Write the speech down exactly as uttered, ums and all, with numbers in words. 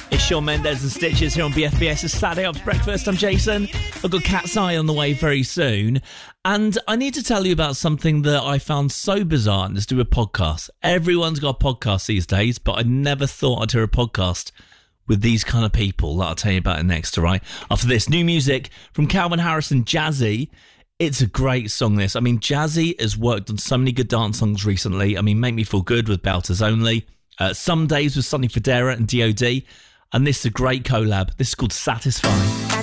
It's Shawn Mendes and Stitches here on B F B S. It's Saturday Ops Breakfast. I'm Jason. I've got Cat's Eye on the way very soon. And I need to tell you about something that I found so bizarre, and it's to do with podcasts. Everyone's got a podcast these days, but I never thought I'd hear a podcast with these kind of people that I'll tell you about it next, all right? After this, new music from Calvin Harris and Jazzy. It's a great song, this. I mean, Jazzy has worked on so many good dance songs recently. I mean, Make Me Feel Good with Belters Only. Uh, Some Days with Sonny Fodera and D O D. And this is a great collab. This is called Satisfying. I